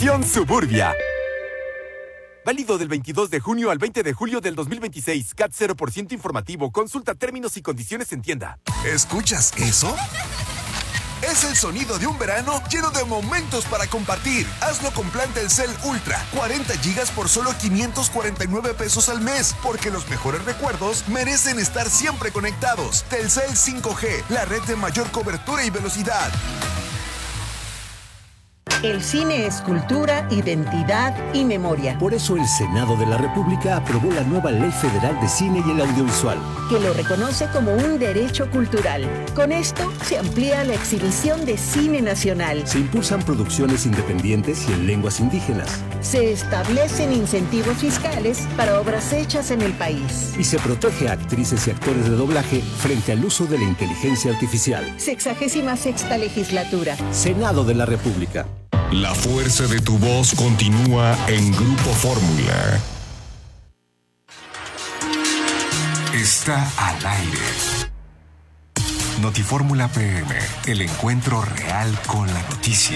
Suburbia. Válido del 22 de junio al 20 de julio del 2026. CAT 0% informativo. Consulta términos y condiciones en tienda. ¿Escuchas eso? Es el sonido de un verano lleno de momentos para compartir. Hazlo con plan Telcel Ultra. 40 gigas por solo 549 pesos al mes. Porque los mejores recuerdos merecen estar siempre conectados. Telcel 5G, la red de mayor cobertura y velocidad. El cine es cultura, identidad y memoria. Por eso el Senado de la República aprobó la nueva Ley Federal de Cine y el Audiovisual, que lo reconoce como un derecho cultural. Con esto se amplía la exhibición de cine nacional. Se impulsan producciones independientes y en lenguas indígenas. Se establecen incentivos fiscales para obras hechas en el país. Y se protege a actrices y actores de doblaje frente al uso de la inteligencia artificial. 66ª legislatura. Senado de la República. La fuerza de tu voz continúa en Grupo Fórmula. Está al aire. Notifórmula PM, el encuentro real con la noticia.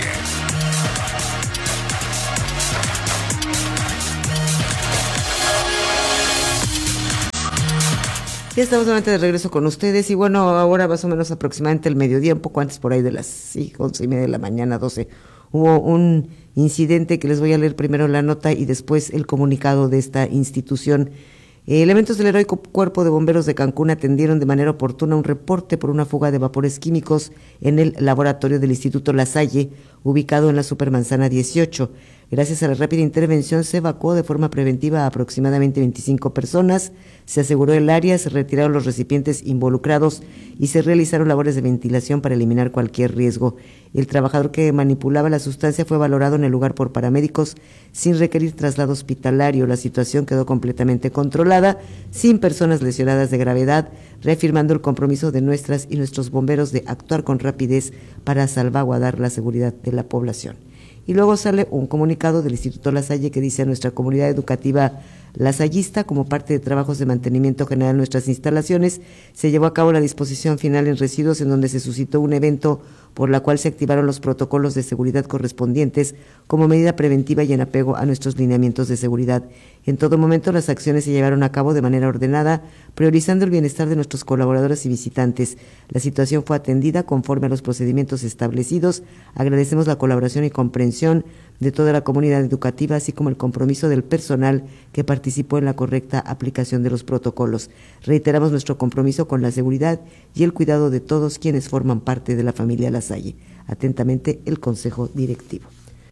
Ya estamos nuevamente de regreso con ustedes y bueno, ahora más o menos aproximadamente el mediodía, un poco antes por ahí de las 11:30 de la mañana, 12, hubo un incidente que les voy a leer primero la nota y después el comunicado de esta institución. Elementos del heroico Cuerpo de Bomberos de Cancún atendieron de manera oportuna un reporte por una fuga de vapores químicos en el laboratorio del Instituto La Salle, ubicado en la Supermanzana 18. Gracias a la rápida intervención se evacuó de forma preventiva a aproximadamente 25 personas, se aseguró el área, se retiraron los recipientes involucrados y se realizaron labores de ventilación para eliminar cualquier riesgo. El trabajador que manipulaba la sustancia fue valorado en el lugar por paramédicos sin requerir traslado hospitalario. La situación quedó completamente controlada, sin personas lesionadas de gravedad, reafirmando el compromiso de nuestras y nuestros bomberos de actuar con rapidez para salvaguardar la seguridad de la población. Y luego sale un comunicado del Instituto La Salle que dice: a nuestra comunidad educativa lasallista, como parte de trabajos de mantenimiento general en nuestras instalaciones, se llevó a cabo la disposición final en residuos, en donde se suscitó un evento por la cual se activaron los protocolos de seguridad correspondientes como medida preventiva y en apego a nuestros lineamientos de seguridad. En todo momento las acciones se llevaron a cabo de manera ordenada, priorizando el bienestar de nuestros colaboradores y visitantes. La situación fue atendida conforme a los procedimientos establecidos. Agradecemos la colaboración y comprensión de toda la comunidad educativa, así como el compromiso del personal que participó en la correcta aplicación de los protocolos. Reiteramos nuestro compromiso con la seguridad y el cuidado de todos quienes forman parte de la familia La Salle. Atentamente, el Consejo Directivo.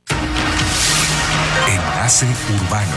Enlace Urbano.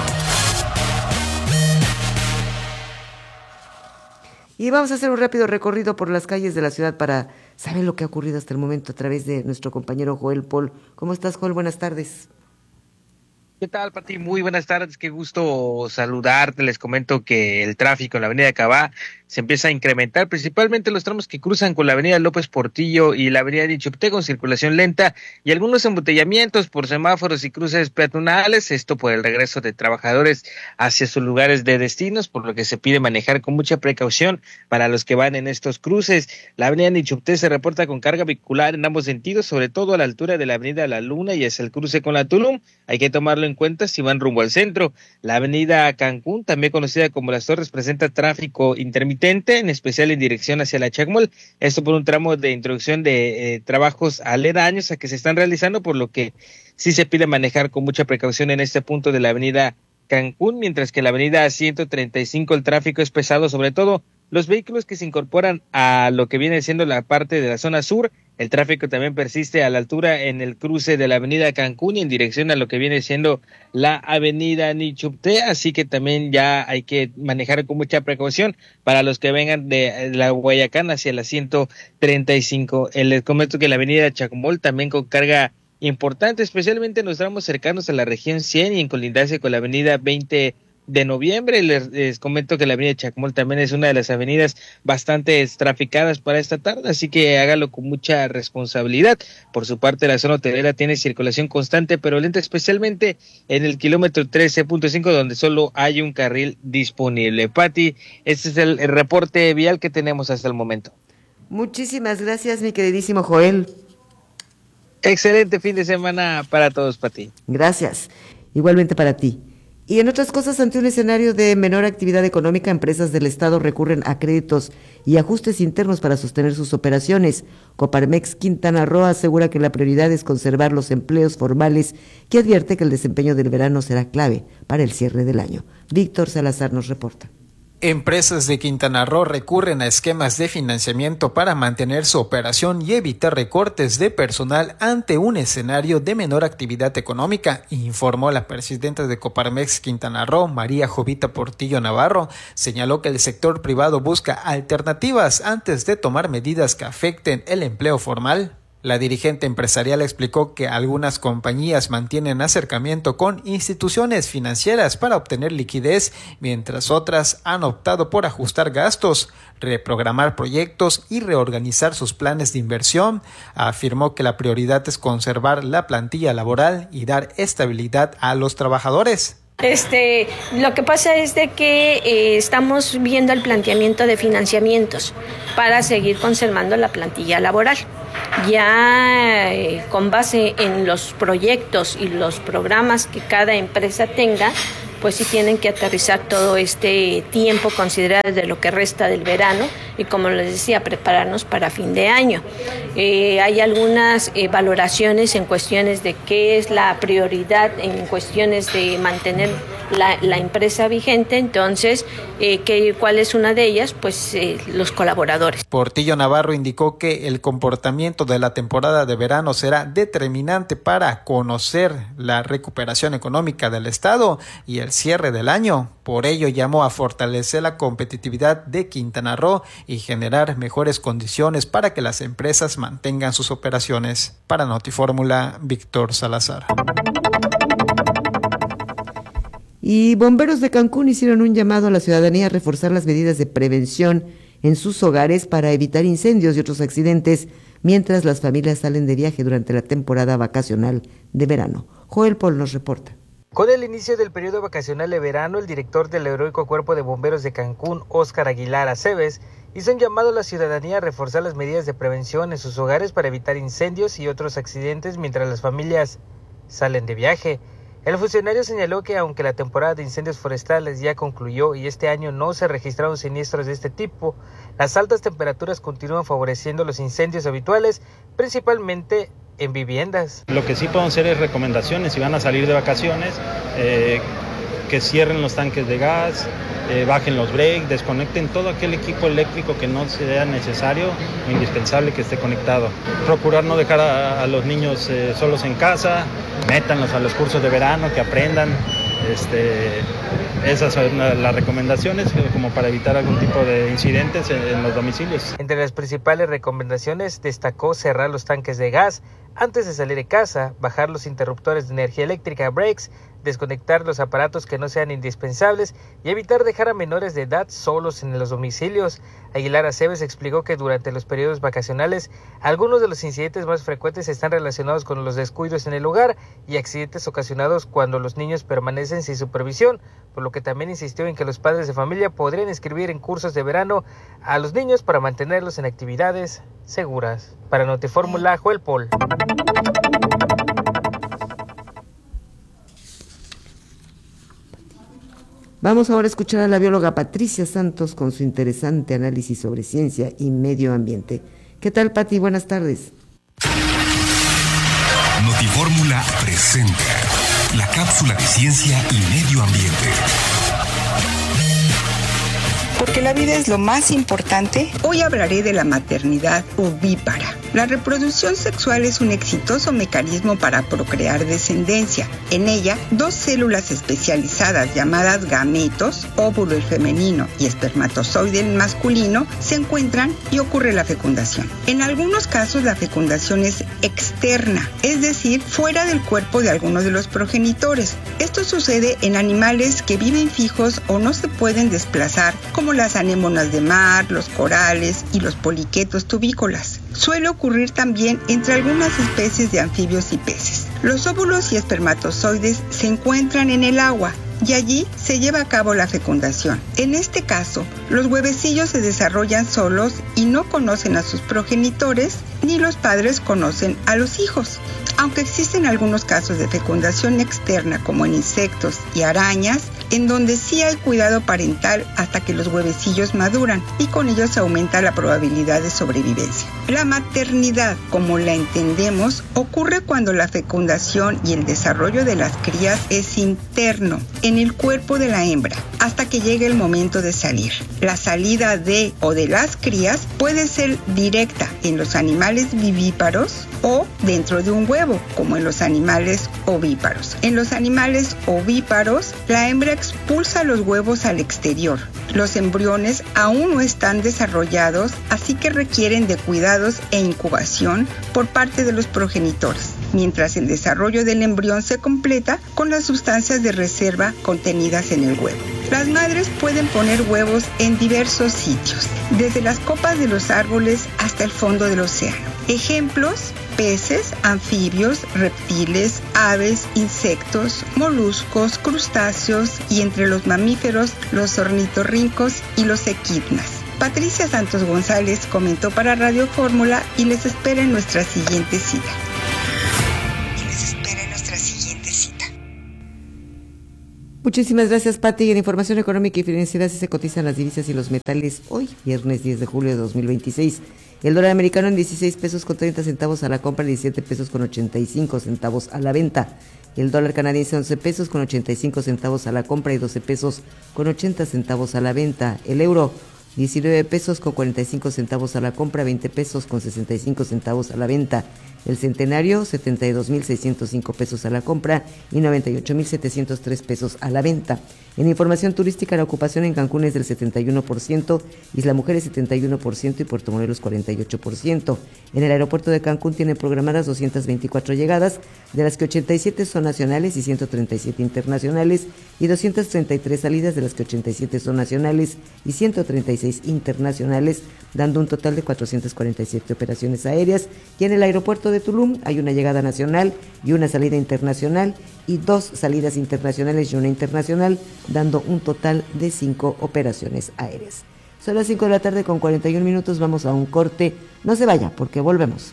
Y vamos a hacer un rápido recorrido por las calles de la ciudad para saber lo que ha ocurrido hasta el momento a través de nuestro compañero Joel Paul. ¿Cómo estás, Joel? Buenas tardes. ¿Qué tal, Pati? Muy buenas tardes, qué gusto saludarte. Les comento que el tráfico en la avenida Cabá se empieza a incrementar, principalmente los tramos que cruzan con la avenida López Portillo y la avenida Nichupté con circulación lenta y algunos embotellamientos por semáforos y cruces peatonales, esto por el regreso de trabajadores hacia sus lugares de destinos, por lo que se pide manejar con mucha precaución para los que van en estos cruces. La avenida Nichupté se reporta con carga vehicular en ambos sentidos, sobre todo a la altura de la avenida La Luna y hacia el cruce con la Tulum. Hay que tomarlo en cuenta si van rumbo al centro. La avenida Cancún, también conocida como Las Torres, presenta tráfico intermitente, en especial en dirección hacia la Chacmol, esto por un tramo de introducción de trabajos aledaños a que se están realizando, por lo que sí se pide manejar con mucha precaución en este punto de la avenida Cancún, mientras que en la avenida 135 el tráfico es pesado, sobre todo los vehículos que se incorporan a lo que viene siendo la parte de la zona sur. El tráfico también persiste a la altura en el cruce de la avenida Cancún y en dirección a lo que viene siendo la avenida Nichupté, así que también ya hay que manejar con mucha precaución para los que vengan de la Guayacán hacia la 135. Les comento que la avenida Chacmol también con carga importante, especialmente en los tramos cercanos a la región 100 y en colindancia con la avenida 20 de noviembre. Les comento que la avenida Chacmol también es una de las avenidas bastante traficadas para esta tarde, así que hágalo con mucha responsabilidad. Por su parte, la zona hotelera tiene circulación constante pero lenta, especialmente en el kilómetro 13.5, donde solo hay un carril disponible. Pati, este es el reporte vial que tenemos hasta el momento. Muchísimas gracias, mi queridísimo Joel. Excelente fin de semana para todos, Pati. Gracias. Igualmente para ti. Y en otras cosas, ante un escenario de menor actividad económica, empresas del Estado recurren a créditos y ajustes internos para sostener sus operaciones. Coparmex Quintana Roo asegura que la prioridad es conservar los empleos formales, que advierte que el desempeño del verano será clave para el cierre del año. Víctor Salazar nos reporta. Empresas de Quintana Roo recurren a esquemas de financiamiento para mantener su operación y evitar recortes de personal ante un escenario de menor actividad económica, informó la presidenta de Coparmex Quintana Roo, María Jovita Portillo Navarro. Señaló que el sector privado busca alternativas antes de tomar medidas que afecten el empleo formal. La dirigente empresarial explicó que algunas compañías mantienen acercamiento con instituciones financieras para obtener liquidez, mientras otras han optado por ajustar gastos, reprogramar proyectos y reorganizar sus planes de inversión. Afirmó que la prioridad es conservar la plantilla laboral y dar estabilidad a los trabajadores. Lo que pasa es de que estamos viendo el planteamiento de financiamientos para seguir conservando la plantilla laboral. Ya con base en los proyectos y los programas que cada empresa tenga, pues sí tienen que aterrizar todo este tiempo considerado de lo que resta del verano y, como les decía, prepararnos para fin de año. Hay algunas valoraciones en cuestiones de qué es la prioridad en cuestiones de mantener la empresa vigente. Entonces, ¿cuál es una de ellas? Pues los colaboradores. Portillo Navarro indicó que el comportamiento de la temporada de verano será determinante para conocer la recuperación económica del Estado y el cierre del año. Por ello, llamó a fortalecer la competitividad de Quintana Roo y generar mejores condiciones para que las empresas mantengan sus operaciones. Para Notifórmula, Víctor Salazar. Y bomberos de Cancún hicieron un llamado a la ciudadanía a reforzar las medidas de prevención en sus hogares para evitar incendios y otros accidentes mientras las familias salen de viaje durante la temporada vacacional de verano. Joel Paul nos reporta. Con el inicio del periodo vacacional de verano, el director del Heroico Cuerpo de Bomberos de Cancún, Óscar Aguilar Aceves, hizo un llamado a la ciudadanía a reforzar las medidas de prevención en sus hogares para evitar incendios y otros accidentes mientras las familias salen de viaje. El funcionario señaló que aunque la temporada de incendios forestales ya concluyó y este año no se registraron siniestros de este tipo, las altas temperaturas continúan favoreciendo los incendios habituales, principalmente en viviendas. Lo que sí pueden hacer es recomendaciones si van a salir de vacaciones, que cierren los tanques de gas, bajen los breaks, desconecten todo aquel equipo eléctrico que no sea necesario o indispensable que esté conectado. Procurar no dejar a los niños solos en casa, métanlos a los cursos de verano, que aprendan. Esas son las recomendaciones como para evitar algún tipo de incidentes en los domicilios. Entre las principales recomendaciones destacó cerrar los tanques de gas antes de salir de casa, bajar los interruptores de energía eléctrica, breaks, desconectar los aparatos que no sean indispensables y evitar dejar a menores de edad solos en los domicilios. Aguilar Aceves explicó que durante los periodos vacacionales, algunos de los incidentes más frecuentes están relacionados con los descuidos en el hogar y accidentes ocasionados cuando los niños permanecen sin supervisión, por lo que también insistió en que los padres de familia podrían inscribir en cursos de verano a los niños para mantenerlos en actividades seguras. Para Notifórmula, Joel Paul. Vamos ahora a escuchar a la bióloga Patricia Santos con su interesante análisis sobre ciencia y medio ambiente. ¿Qué tal, Pati? Buenas tardes. Notifórmula presenta la cápsula de ciencia y medio ambiente. Porque la vida es lo más importante, hoy hablaré de la maternidad ovípara. La reproducción sexual es un exitoso mecanismo para procrear descendencia. En ella, dos células especializadas llamadas gametos, óvulo el femenino y espermatozoide el masculino, se encuentran y ocurre la fecundación. En algunos casos la fecundación es externa, es decir, fuera del cuerpo de alguno de los progenitores. Esto sucede en animales que viven fijos o no se pueden desplazar, como las anémonas de mar, los corales y los poliquetos tubícolas. Suele ocurrir también entre algunas especies de anfibios y peces. Los óvulos y espermatozoides se encuentran en el agua y allí se lleva a cabo la fecundación. En este caso, los huevecillos se desarrollan solos y no conocen a sus progenitores, ni los padres conocen a los hijos. Aunque existen algunos casos de fecundación externa, como en insectos y arañas, en donde sí hay cuidado parental hasta que los huevecillos maduran y con ello se aumenta la probabilidad de sobrevivencia. La maternidad, como la entendemos, ocurre cuando la fecundación y el desarrollo de las crías es interno, en el cuerpo de la hembra, hasta que llegue el momento de salir. La salida de o de las crías puede ser directa en los animales vivíparos o dentro de un huevo, como en los animales ovíparos. En los animales ovíparos, la hembra expulsa los huevos al exterior. Los embriones aún no están desarrollados, así que requieren de cuidados e incubación por parte de los progenitores, mientras el desarrollo del embrión se completa con las sustancias de reserva contenidas en el huevo. Las madres pueden poner huevos en diversos sitios, desde las copas de los árboles hasta el fondo del océano. Ejemplos: peces, anfibios, reptiles, aves, insectos, moluscos, crustáceos y entre los mamíferos, los ornitorrincos y los equidnas. Patricia Santos González comentó para Radio Fórmula y les espera en nuestra siguiente cita. Muchísimas gracias, Pati. En información económica y financiera se cotizan las divisas y los metales hoy, viernes 10 de julio de 2026. El dólar americano en 16 pesos con 30 centavos a la compra, 17 pesos con 85 centavos a la venta. El dólar canadiense 11 pesos con 85 centavos a la compra y 12 pesos con 80 centavos a la venta. El euro 19 pesos con 45 centavos a la compra, 20 pesos con 65 centavos a la venta. El centenario, 72.605 pesos a la compra y 98.703 pesos a la venta. En información turística, la ocupación en Cancún es del 71%, Isla Mujeres 71% y Puerto Morelos 48%. En el aeropuerto de Cancún tienen programadas 224 llegadas, de las que 87 son nacionales y 137 internacionales, y 233 salidas, de las que 87 son nacionales y 136 internacionales, dando un total de 447 operaciones aéreas. Y en el aeropuerto de Tulum hay una llegada nacional y una salida internacional, y 2 salidas internacionales y una internacional, dando un total de 5 operaciones aéreas. Son las 5 de la tarde con 41 minutos, vamos a un corte. No se vaya, porque volvemos.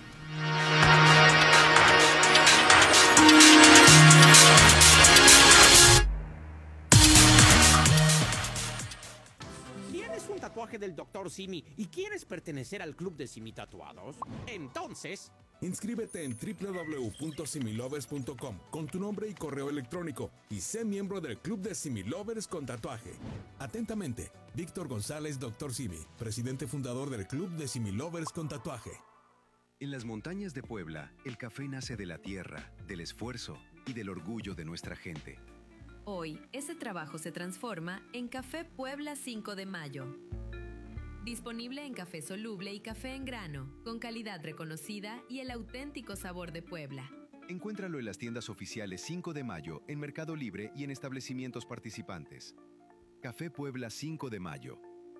Del Dr. Simi y quieres pertenecer al club de Simi Tatuados, entonces inscríbete en www.similovers.com con tu nombre y correo electrónico y sé miembro del club de Similovers con tatuaje. Atentamente, Víctor González, Dr. Simi, presidente fundador del club de Similovers con tatuaje. En las montañas de Puebla, el café nace de la tierra, del esfuerzo y del orgullo de nuestra gente. Hoy, ese trabajo se transforma en Café Puebla 5 de Mayo. Disponible en café soluble y café en grano, con calidad reconocida y el auténtico sabor de Puebla. Encuéntralo en las tiendas oficiales 5 de Mayo, en Mercado Libre y en establecimientos participantes. Café Puebla 5 de Mayo.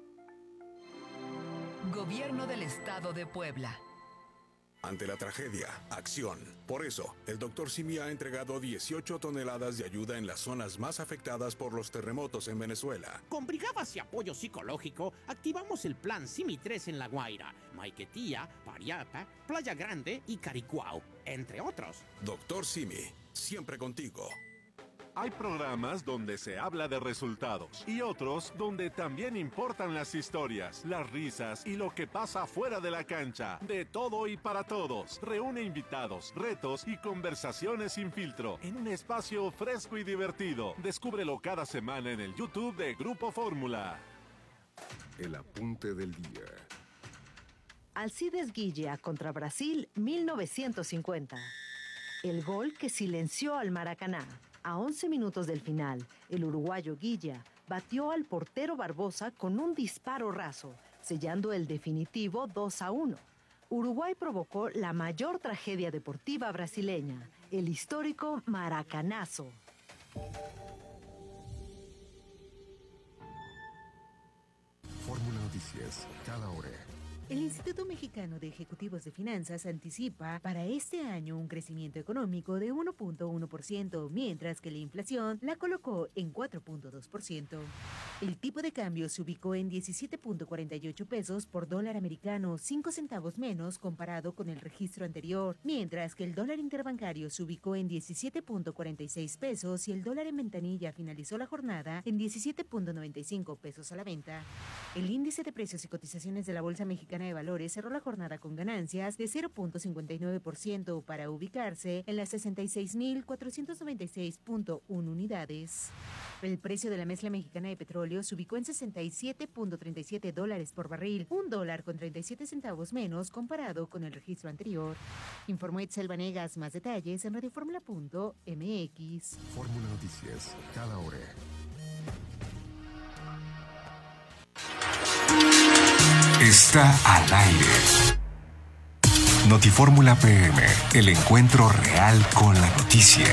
Gobierno del Estado de Puebla. Ante la tragedia, acción. Por eso, el Dr. Simi ha entregado 18 toneladas de ayuda en las zonas más afectadas por los terremotos en Venezuela. Con brigadas y apoyo psicológico, activamos el plan Simi 3 en La Guaira, Maiquetía, Pariapa, Playa Grande y Caricuao, entre otros. Dr. Simi, siempre contigo. Hay programas donde se habla de resultados y otros donde también importan las historias, las risas y lo que pasa fuera de la cancha. De todo y para todos. Reúne invitados, retos y conversaciones sin filtro en un espacio fresco y divertido. Descúbrelo cada semana en el YouTube de Grupo Fórmula. El apunte del día. Alcides Guilla contra Brasil 1950. El gol que silenció al Maracaná. A 11 minutos del final, el uruguayo Guilla batió al portero Barbosa con un disparo raso, sellando el definitivo 2-1. Uruguay provocó la mayor tragedia deportiva brasileña, el histórico Maracanazo. Fórmula Noticias, cada hora El Instituto Mexicano de Ejecutivos de Finanzas anticipa para este año un crecimiento económico de 1.1%, mientras que la inflación la colocó en 4.2%. El tipo de cambio se ubicó en 17.48 pesos por dólar americano, 5 centavos menos comparado con el registro anterior, mientras que el dólar interbancario se ubicó en 17.46 pesos y el dólar en ventanilla finalizó la jornada en 17.95 pesos a la venta. El índice de precios y cotizaciones de la Bolsa Mexicana de Valores cerró la jornada con ganancias de 0.59% para ubicarse en las 66.496.1 unidades. El precio de la mezcla mexicana de petróleo se ubicó en $67.37 por barril, $1.37 menos comparado con el registro anterior. Informó Itzel Vanegas. Más detalles en radioformula.mx. Fórmula Noticias, cada hora. Está al aire. Notifórmula PM, el encuentro real con la noticia.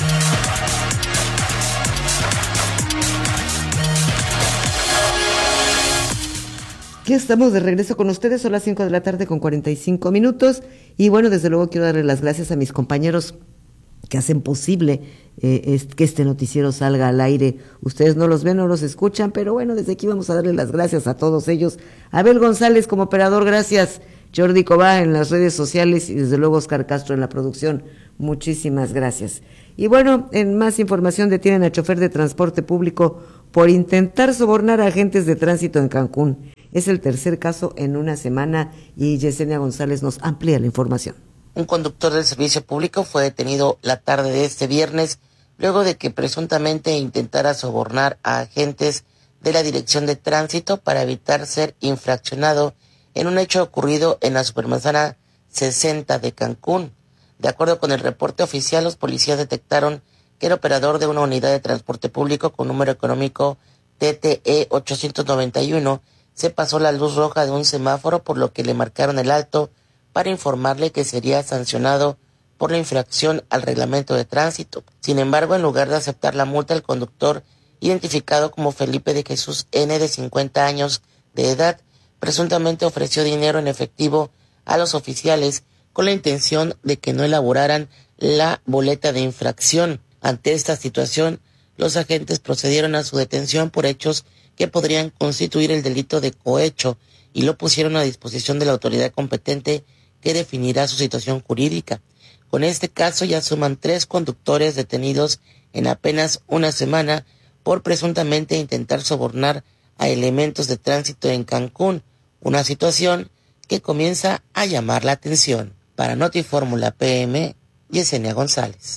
Aquí estamos de regreso con ustedes, son las 5 de la tarde con 45 minutos. Y bueno, desde luego quiero darle las gracias a mis compañeros que hacen posible que este noticiero salga al aire. Ustedes no los ven, no los escuchan, pero bueno, desde aquí vamos a darle las gracias a todos ellos. Abel González como operador, gracias. Jordi Cobá en las redes sociales y desde luego Oscar Castro en la producción. Muchísimas gracias. Y bueno, en más información, detienen a chofer de transporte público por intentar sobornar a agentes de tránsito en Cancún. Es el tercer caso en una semana y Yesenia González nos amplía la información. Un conductor del servicio público fue detenido la tarde de este viernes luego de que presuntamente intentara sobornar a agentes de la Dirección de Tránsito para evitar ser infraccionado en un hecho ocurrido en la Supermanzana 60 de Cancún. De acuerdo con el reporte oficial, los policías detectaron que el operador de una unidad de transporte público con número económico TTE 891 se pasó la luz roja de un semáforo, por lo que le marcaron el alto para informarle que sería sancionado por la infracción al reglamento de tránsito. Sin embargo, en lugar de aceptar la multa, el conductor, identificado como Felipe de Jesús N., de 50 años de edad, presuntamente ofreció dinero en efectivo a los oficiales con la intención de que no elaboraran la boleta de infracción. Ante esta situación, los agentes procedieron a su detención por hechos que podrían constituir el delito de cohecho y lo pusieron a disposición de la autoridad competente, que definirá su situación jurídica. Con este caso ya suman 3 conductores detenidos en apenas una semana por presuntamente intentar sobornar a elementos de tránsito en Cancún, una situación que comienza a llamar la atención. Para Notifórmula PM, Yesenia González.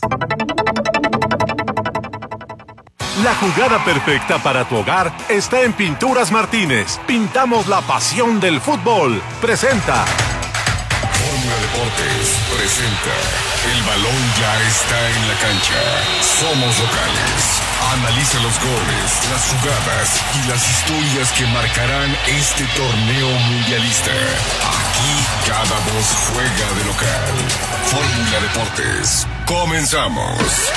La jugada perfecta para tu hogar está en Pinturas Martínez. Pintamos la pasión del fútbol. Presenta. Fórmula Deportes presenta. El balón ya está en la cancha. Somos locales. Analiza los goles, las jugadas y las historias que marcarán este torneo mundialista. Aquí cada voz juega de local. Fórmula Deportes. Comenzamos.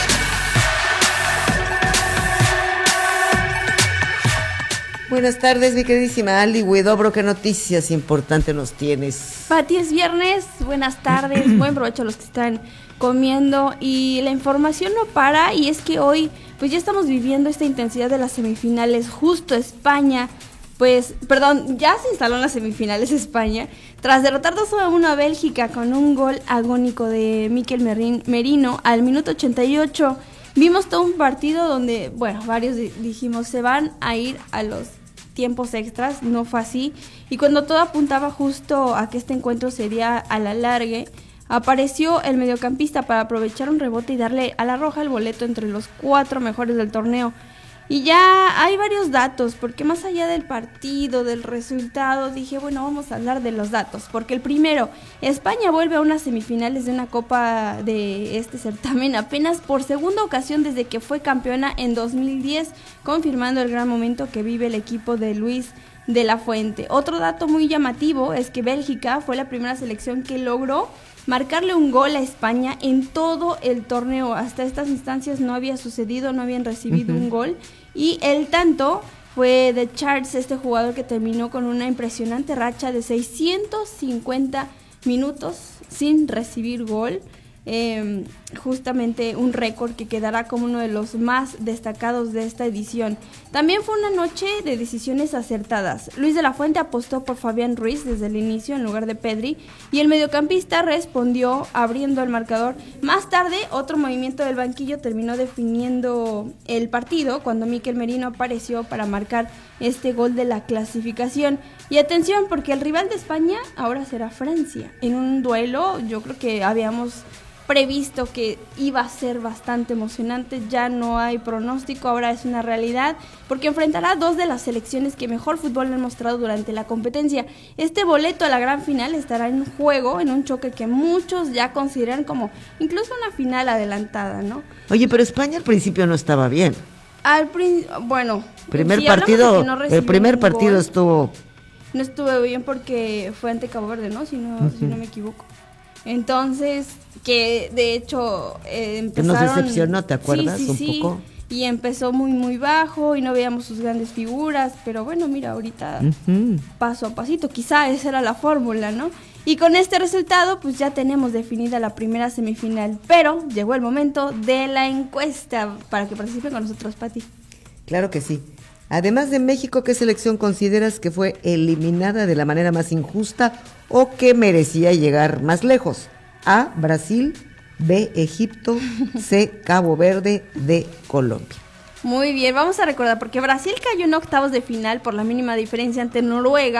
Buenas tardes, mi queridísima Ali Huidobro, ¿qué noticias importantes nos tienes? Pati, es viernes, buenas tardes, buen provecho a los que están comiendo y la información no para, y es que hoy pues ya estamos viviendo esta intensidad de las semifinales. Justo España, ya se instaló en las semifinales España, tras derrotar 2-1 a Bélgica con un gol agónico de Mikel Merino al minuto 88. Vimos todo un partido donde, varios dijimos, se van a ir a los tiempos extras. No fue así, y cuando todo apuntaba justo a que este encuentro sería a la largue, apareció el mediocampista para aprovechar un rebote y darle a la roja el boleto entre los 4 mejores del torneo. Y ya hay varios datos, porque más allá del partido, del resultado, dije, vamos a hablar de los datos, porque el primero, España vuelve a unas semifinales de una copa de este certamen apenas por segunda ocasión desde que fue campeona en 2010, confirmando el gran momento que vive el equipo de Luis de la Fuente. Otro dato muy llamativo es que Bélgica fue la primera selección que logró marcarle un gol a España en todo el torneo. Hasta estas instancias no había sucedido, no habían recibido un gol, y el tanto fue de Charles, este jugador que terminó con una impresionante racha de 650 minutos sin recibir gol. Justamente un récord que quedará como uno de los más destacados de esta edición. También fue una noche de decisiones acertadas. Luis de la Fuente apostó por Fabián Ruiz desde el inicio en lugar de Pedri y el mediocampista respondió abriendo el marcador. Más tarde, otro movimiento del banquillo terminó definiendo el partido cuando Mikel Merino apareció para marcar este gol de la clasificación. Y atención, porque el rival de España ahora será Francia, en un duelo yo creo que habíamos previsto que iba a ser bastante emocionante. Ya no hay pronóstico, ahora es una realidad, porque enfrentará a dos de las selecciones que mejor fútbol han mostrado durante la competencia. Este boleto a la gran final estará en juego en un choque que muchos ya consideran como incluso una final adelantada, ¿no? Oye, pero España al principio no estaba bien. Bueno, primer si partido, no el primer partido gol, no estuvo bien porque fue ante Cabo Verde, ¿no? Si no me equivoco. Entonces, que de hecho empezaron... Nos decepcionó, ¿te acuerdas? Sí, poco. Y empezó muy bajo y no veíamos sus grandes figuras, pero bueno, mira, ahorita paso a pasito, quizá esa era la fórmula, ¿no? Y con este resultado, pues ya tenemos definida la primera semifinal, pero llegó el momento de la encuesta para que participen con nosotros, Pati. Claro que sí. Además de México, ¿qué selección consideras que fue eliminada de la manera más injusta o que merecía llegar más lejos? A, Brasil, B, Egipto, C, Cabo Verde, D, Colombia. Muy bien, vamos a recordar, porque Brasil cayó en octavos de final por la mínima diferencia ante Noruega.